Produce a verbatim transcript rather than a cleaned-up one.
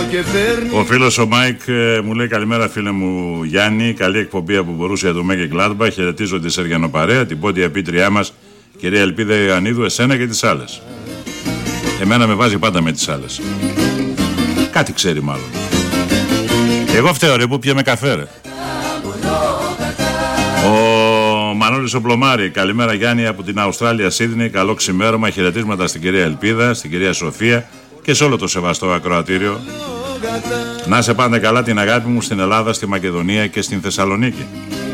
Ο φίλος ο Μάικ ε, μου λέει καλημέρα φίλε μου Γιάννη, καλή εκπομπή από Μπορούσια του Μέγκε Γκλάντμπαχ. Χαιρετίζω τη Σεργιανοπαρέα, την πόντια πίτριά μας κυρία Ελπίδα Ιωαννίδου, εσένα και τις άλλες. Εμένα με βάζει πάντα με τις άλλες. Κάτι ξέρει μάλλον. Εγώ φταίω ρε που πιέμε καφέ ρε. Ο Μανώλης ο Πλωμάρη, καλημέρα Γιάννη από την Αυστράλια Σίδνεϊ, καλό ξημέρωμα, χαιρετίσματα στην κυρία Ελπίδα, στην κυρία Σοφία και σε όλο το σεβαστό ακροατήριο. Να σε πάντα καλά, την αγάπη μου στην Ελλάδα, στη Μακεδονία και στην Θεσσαλονίκη.